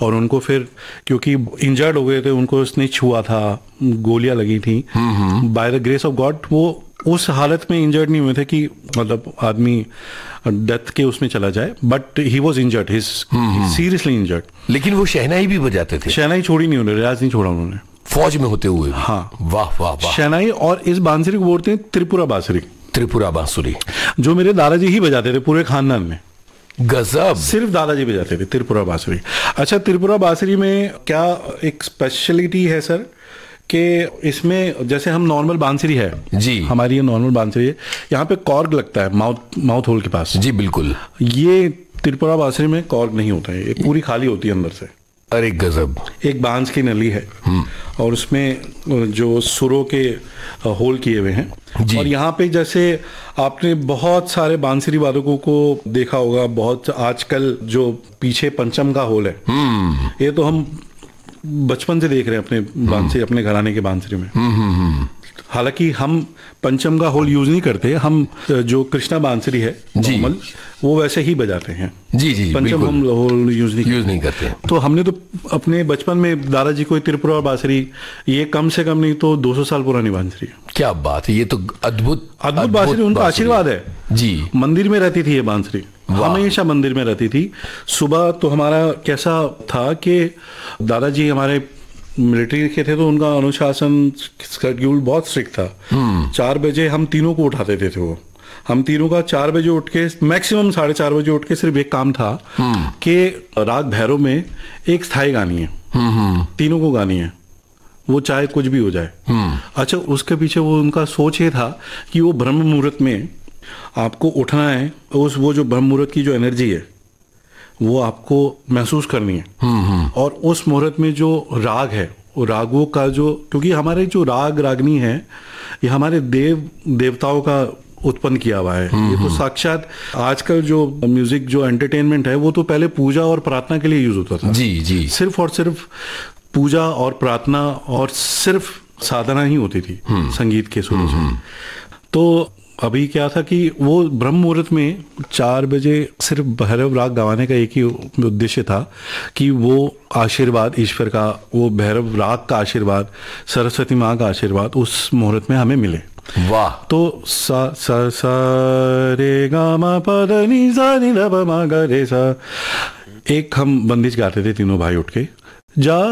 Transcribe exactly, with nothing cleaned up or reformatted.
और उनको फिर क्योंकि इंजर्ड हो गए थे, उनको उसने छुआ था, गोलियां लगी थी, by the grace of God वो उस हालत में इंजर्ड नहीं हुए थे कि मतलब आदमी डेथ के उसमें चला जाए, but he was injured, he seriously injured. लेकिन वो शहनाई भी बजाते थे? शहनाई छोड़ी नहीं उन्होंने, रियाज नहीं छोड़ा उन्होंने, फौज में होते हुए। हाँ, वाह वाह वाह। शहनाई, और इस बांसुरी को बोलते हैं त्रिपुरा बांसुरी। त्रिपुरा बांसुरी जो मेरे दादाजी ही बजाते थे पूरे खानदान में। गजब। सिर्फ दादाजी बजाते थे त्रिपुरा बांसुरी। अच्छा, त्रिपुरा बांसुरी में क्या एक स्पेशलिटी है सर कि इसमें जैसे हम नॉर्मल बांसुरी है जी, हमारी ये नॉर्मल बांसुरी है, यहाँ पे कॉर्ग लगता है माउथ माउथ होल के पास। जी बिल्कुल। ये त्रिपुरा बांसुरी में कॉर्ग नहीं होता है, ये पूरी खाली होती है अंदर से। अरे गजब। एक बांस की नली है और उसमें जो सुरों के होल किए हुए हैं, और यहाँ पे जैसे आपने बहुत सारे बांसुरी वादकों को देखा होगा, बहुत आजकल जो पीछे पंचम का होल है, ये तो हम बचपन से देख रहे हैं अपने बांसुरी, अपने घराने के बांसुरी में। हालांकि हम पंचम का होल यूज नहीं करते, हम जो कृष्णा बांसुरी है नॉर्मल वो वैसे ही बजाते हैं। जी जी, पंचम हम होल यूज नहीं यूज नहीं करते। तो हमने तो अपने बचपन में दादाजी को त्रिपुरा बांसुरी, ये कम से कम नहीं तो दो सौ साल पुरानी बांसुरी है। क्या बात है, ये तो अद्भुत अद्भुत बांसुरी, उनका आशीर्वाद है जी। मंदिर में रहती थी ये बांसुरी, हमेशा मंदिर में रहती थी। सुबह तो हमारा कैसा था कि दादाजी हमारे मिलिट्री के थे तो उनका अनुशासन शेड्यूल बहुत स्ट्रिक्ट था। चार बजे हम तीनों को उठाते थे, थे वो हम तीनों का चार बजे उठ के मैक्सिमम साढ़े चार बजे उठ के सिर्फ एक काम था कि राग भैरव में एक स्थाई गानी है, तीनों को गानी है, वो चाहे कुछ भी हो जाए। अच्छा, उसके पीछे वो उनका सोच ये था कि वो ब्रह्म मुहूर्त में आपको उठना है, उस वो जो ब्रह्म मुहूर्त की जो एनर्जी है वो आपको महसूस करनी है, और उस मुहूर्त में जो राग है वो रागों का जो, क्योंकि हमारे जो राग रागनी है ये हमारे देव देवताओं का उत्पन्न किया हुआ है। ये तो साक्षात आजकल जो म्यूजिक जो एंटरटेनमेंट है वो तो पहले पूजा और प्रार्थना के लिए यूज होता था। जी जी, सिर्फ और सिर्फ पूजा और प्रार्थना और सिर्फ साधना ही होती थी संगीत के शुरू से। तो अभी क्या था कि वो ब्रह्म मुहूर्त में चार बजे सिर्फ भैरव राग गवाने का एक ही उद्देश्य था कि वो आशीर्वाद ईश्वर का, वो भैरव राग का आशीर्वाद, सरस्वती माँ का आशीर्वाद उस मुहूर्त में हमें मिले। वाह। तो सा सा सा रे गा मा पा धा नी सा नी धा पा मा गा रे सा, एक हम बंदिश गाते थे तीनों भाई उठ के, जा